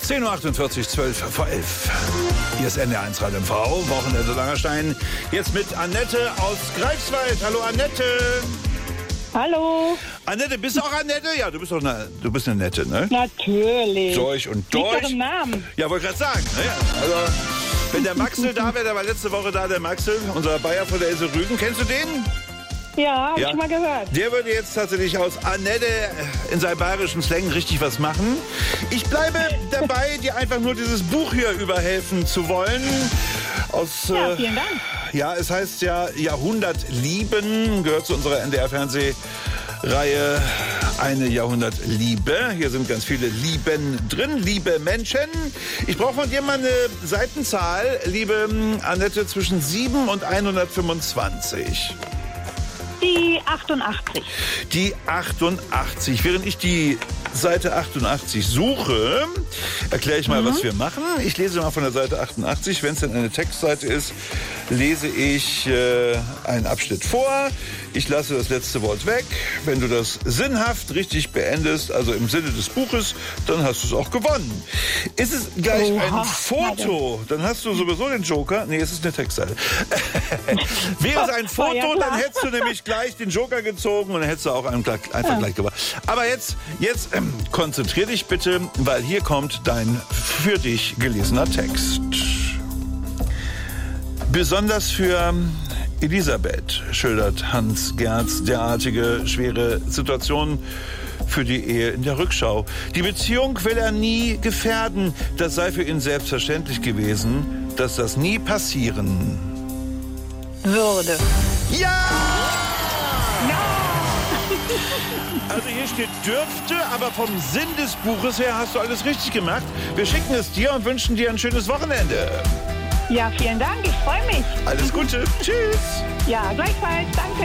10.48 Uhr, 12 vor 11. Hier ist NDR1 Radio MV, Wochenende Langerstein. Jetzt mit Annette aus Greifswald. Hallo Annette. Hallo. Annette, bist du auch Annette? Ja, du bist eine Nette, ne? Natürlich. Durch und durch. Liegt doch im Namen. Ja, wollte gerade sagen. Naja, also, wenn der Maxel da wäre, der war letzte Woche da, der Maxel, unser Bayer von der Ilse Rügen. Kennst du den? Ja, hab ich schon mal gehört. Der würde jetzt tatsächlich aus Annette in seinem bayerischen Slang richtig was machen. Ich bleibe dabei, dir einfach nur dieses Buch hier überhelfen zu wollen. Ja, vielen Dank. Ja, es heißt ja Jahrhundertlieben, gehört zu unserer NDR-Fernsehreihe Eine Jahrhundertliebe. Hier sind ganz viele Lieben drin, liebe Menschen. Ich brauche von dir mal eine Seitenzahl, liebe Annette, zwischen 7 und 125. Die 88. Die 88. Während ich die Seite 88 suche, erkläre ich mal, was wir machen. Ich lese mal von der Seite 88. Wenn es denn eine Textseite ist, lese ich einen Abschnitt vor. Ich lasse das letzte Wort weg. Wenn du das sinnhaft richtig beendest, also im Sinne des Buches, dann hast du es auch gewonnen. Ist es gleich ein Foto, dann hast du sowieso den Joker. Nee, es ist eine Textseite. Wäre es ein Foto, dann hättest du nämlich gleich den Joker gezogen und dann hättest du auch einfach gleich gewonnen. Aber jetzt konzentrier dich bitte, weil hier kommt dein für dich gelesener Text. Besonders für Elisabeth schildert Hans Gerz derartige schwere Situationen für die Ehe in der Rückschau. Die Beziehung will er nie gefährden. Das sei für ihn selbstverständlich gewesen, dass das nie passieren würde. Ja! Also hier steht dürfte, aber vom Sinn des Buches her hast du alles richtig gemacht. Wir schicken es dir und wünschen dir ein schönes Wochenende. Ja, vielen Dank. Ich freue mich. Alles Gute. Tschüss. Ja, gleichfalls. Danke.